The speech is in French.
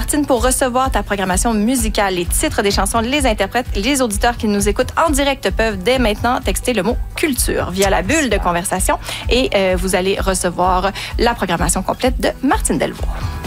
Martine, pour recevoir ta programmation musicale, les titres des chansons, les interprètes, les auditeurs qui nous écoutent en direct peuvent dès maintenant texter le mot culture via la bulle de conversation et vous allez recevoir la programmation complète de Martine Delvaux.